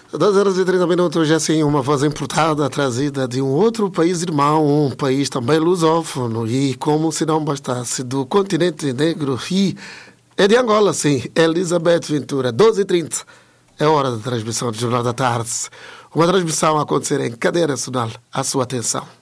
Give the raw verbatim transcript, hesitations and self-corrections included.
doze horas e trinta minutos, já assim, uma voz importada, trazida de um outro país irmão, um país também lusófono, e como se não bastasse, do continente negro, e é de Angola, sim, Elizabeth Ventura, doze e trinta, é hora da transmissão do Jornal da Tarde. Uma transmissão a acontecer em cadeia nacional, à sua atenção.